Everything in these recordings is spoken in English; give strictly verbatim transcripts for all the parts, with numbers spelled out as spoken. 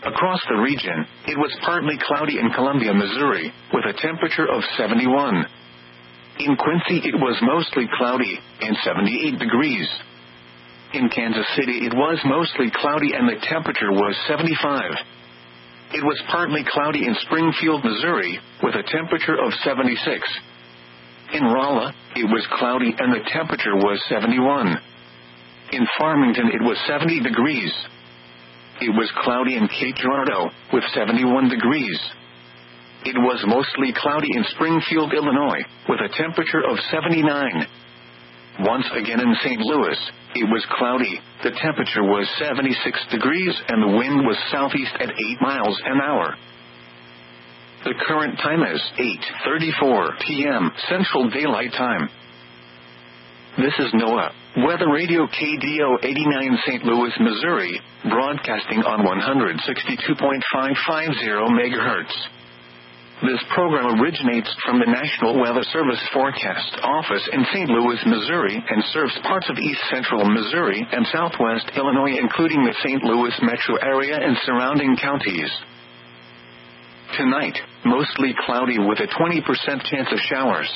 Across the region, it was partly cloudy in Columbia, Missouri, with a temperature of seventy-one. In Quincy, it was mostly cloudy, and seventy-eight degrees. In Kansas City, it was mostly cloudy and the temperature was seventy-five. It was partly cloudy in Springfield, Missouri, with a temperature of seventy-six. In Rolla, it was cloudy and the temperature was seventy-one. In Farmington, it was seventy degrees. It was cloudy in Cape Girardeau, with seventy-one degrees. It was mostly cloudy in Springfield, Illinois, with a temperature of seventy-nine. Once again in Saint Louis, it was cloudy, the temperature was seventy-six degrees and the wind was southeast at eight miles an hour. The current time is eight thirty-four p.m. Central Daylight Time. This is NOAA Weather Radio K D O eighty-nine Saint Louis, Missouri, broadcasting on one sixty-two point five five zero megahertz. This program originates from the National Weather Service Forecast Office in Saint Louis, Missouri, and serves parts of east central Missouri and southwest Illinois, including the Saint Louis metro area and surrounding counties. Tonight, mostly cloudy with a twenty percent chance of showers.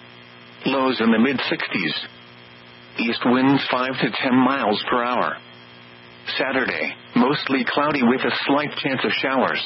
Lows in the mid-sixties. East winds five to ten miles per hour. Saturday, mostly cloudy with a slight chance of showers.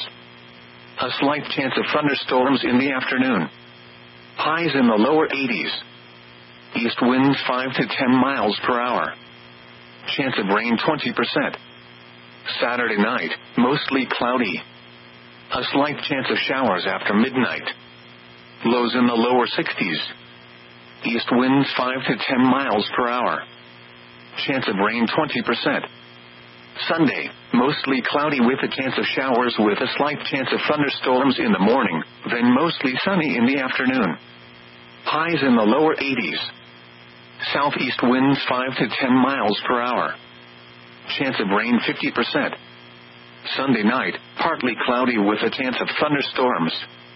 A slight chance of thunderstorms in the afternoon. Highs in the lower eighties. East winds five to ten miles per hour. Chance of rain twenty percent. Saturday night, mostly cloudy. A slight chance of showers after midnight. Lows in the lower sixties. East winds five to ten miles per hour. Chance of rain twenty percent. Sunday, mostly cloudy with a chance of showers with a slight chance of thunderstorms in the morning, then mostly sunny in the afternoon. Highs in the lower eighties. Southeast winds five to ten miles per hour. Chance of rain fifty percent. Sunday night, partly cloudy with a chance of thunderstorms.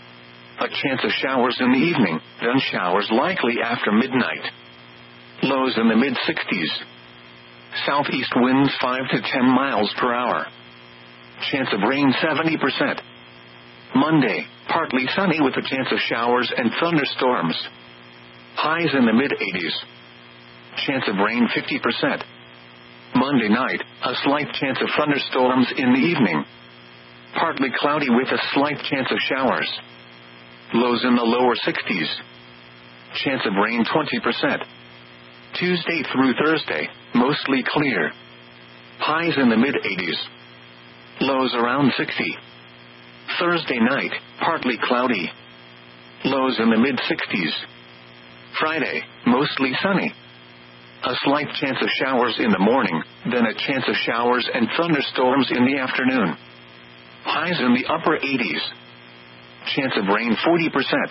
A chance of showers in the evening, then showers likely after midnight. Lows in the mid-sixties. Southeast winds five to ten miles per hour. Chance of rain seventy percent. Monday, partly sunny with a chance of showers and thunderstorms. Highs in the mid-eighties. Chance of rain fifty percent. Monday night, a slight chance of thunderstorms in the evening. Partly cloudy with a slight chance of showers. Lows in the lower sixties. Chance of rain twenty percent. Tuesday through Thursday, mostly clear. Highs in the mid-eighties. Lows around sixty. Thursday night, partly cloudy. Lows in the mid-sixties. Friday, mostly sunny. A slight chance of showers in the morning, then a chance of showers and thunderstorms in the afternoon. Highs in the upper eighties. Chance of rain forty percent.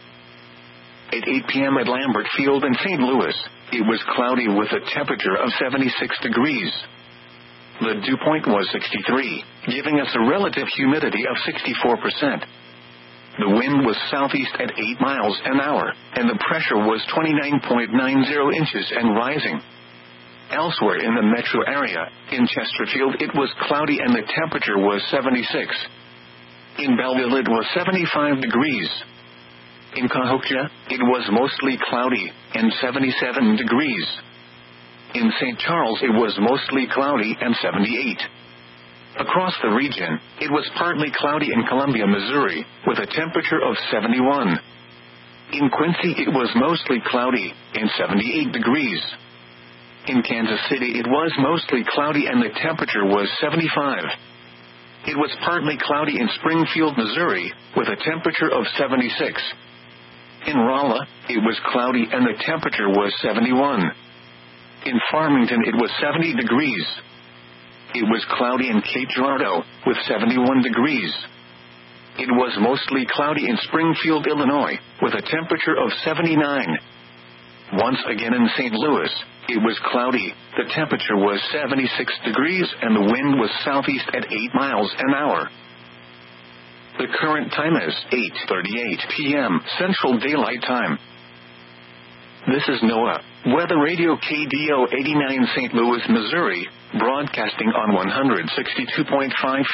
At eight p.m. at Lambert Field in Saint Louis, it was cloudy with a temperature of seventy-six degrees. The dew point was sixty-three, giving us a relative humidity of sixty-four percent. The wind was southeast at eight miles an hour, and the pressure was twenty-nine point nine zero inches and rising. Elsewhere in the metro area, in Chesterfield it was cloudy and the temperature was seventy-six. In Belleville it was seventy-five degrees. In Cahokia, it was mostly cloudy, and seventy-seven degrees. In Saint Charles it was mostly cloudy and seventy-eight. Across the region, it was partly cloudy in Columbia, Missouri, with a temperature of seventy-one. In Quincy it was mostly cloudy, and seventy-eight degrees. In Kansas City it was mostly cloudy and the temperature was seventy-five. It was partly cloudy in Springfield, Missouri, with a temperature of seventy-six. In Rolla, it was cloudy and the temperature was seventy-one. In Farmington it was seventy degrees. It was cloudy in Cape Girardeau, with seventy-one degrees. It was mostly cloudy in Springfield, Illinois, with a temperature of seventy-nine. Once again in Saint Louis, it was cloudy, the temperature was seventy-six degrees and the wind was southeast at eight miles an hour. The current time is eight thirty-eight p.m. Central Daylight Time. This is NOAA Weather Radio K D O eighty-nine Saint Louis, Missouri, broadcasting on one sixty-two point five